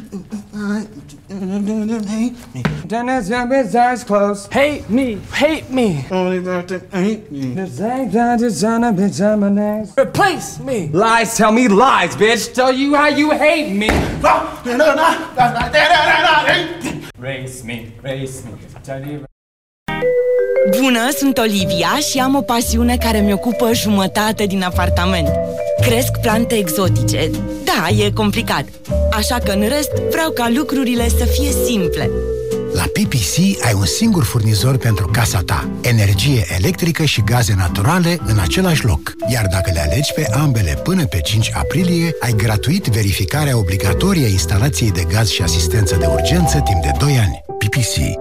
Dennis got his eyes closed. Hate me, hate me. Only about to hate me. The same time to son of bitch on my knees. Replace me. Lies tell me lies, bitch. Tell you how you hate me. Race me, race me. Bună, sunt Olivia și am o pasiune care mi ocupă jumătate din apartament. Cresc plante exotice. Da, e complicat. Așa că în rest vreau ca lucrurile să fie simple. La PPC ai un singur furnizor pentru casa ta. Energie electrică și gaze naturale în același loc. Iar dacă le alegi pe ambele până pe 5 aprilie, ai gratuit verificarea obligatorie a instalației de gaz și asistență de urgență timp de 2 ani. PPC.